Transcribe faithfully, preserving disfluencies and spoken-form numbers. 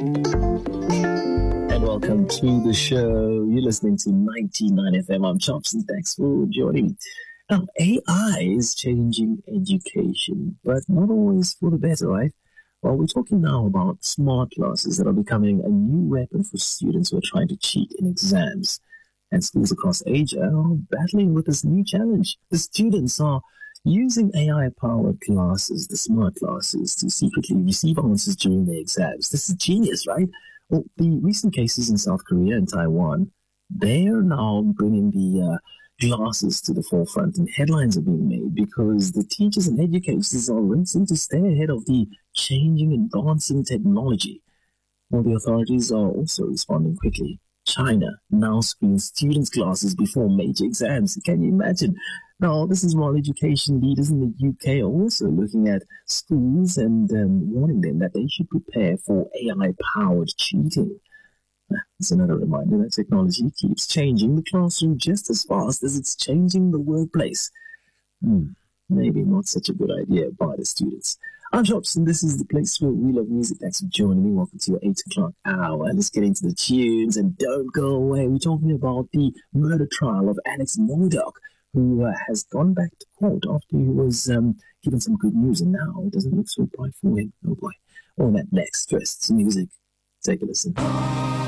And welcome to the show. You're listening to ninety-nine F M. I'm Chops, and thanks for joining me. Now, A I is changing education, but not always for the better, right? Well, we're talking now about smart classes that are becoming a new weapon for students who are trying to cheat in exams. And schools across Asia are battling with this new challenge. The students are using A I-powered classes, the smart classes, to secretly receive answers during their exams. This is genius, right? Well, the recent cases in South Korea and Taiwan, they're now bringing the uh, glasses to the forefront, and headlines are being made because the teachers and educators are racing to stay ahead of the changing, advancing technology. Well, the authorities are also responding quickly. China now screens students' classes before major exams. Can you imagine? Now, this is while education leaders in the U K are also looking at schools and um, warning them that they should prepare for A I-powered cheating. It's another reminder that technology keeps changing the classroom just as fast as it's changing the workplace. Hmm, maybe not such a good idea by the students. I'm Chops, and this is the place where we love music. Thanks for joining me. Welcome to your eight o'clock hour. Let's get into the tunes, and don't go away. We're talking about the murder trial of Alex Murdoch, who uh, has gone back to court after he was um, given some good news, and now it doesn't look so bright for him. Oh boy. All that next. First, music. Take a listen.